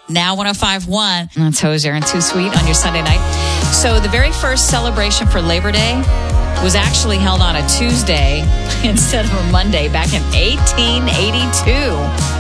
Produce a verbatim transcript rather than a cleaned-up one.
now one oh five point one. That's Hoser and Too Sweet on your Sunday night. So the very first celebration for Labor Day was actually held on a Tuesday instead of a Monday back in eighteen eighty-two.